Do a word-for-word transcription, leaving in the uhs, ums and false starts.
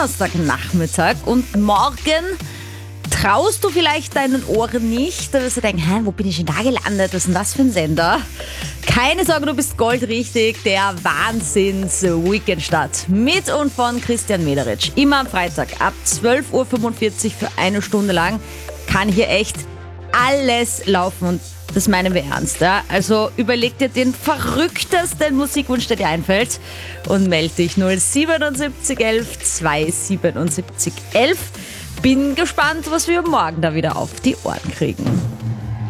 Donnerstagnachmittag und morgen traust du vielleicht deinen Ohren nicht, da wirst du denken, hä, wo bin ich denn da gelandet, was ist denn das für ein Sender? Keine Sorge, du bist goldrichtig, der Wahnsinns-Weekendstart mit und von Christian Mederitsch. Immer am Freitag ab zwölf Uhr fünfundvierzig für eine Stunde lang kann hier echt alles laufen und das meinen wir ernst. Ja? Also überleg dir den verrücktesten Musikwunsch, der dir einfällt und melde dich null siebenundsiebzig elf zweihundertsiebenundsiebzig elf. Bin gespannt, was wir morgen da wieder auf die Ohren kriegen.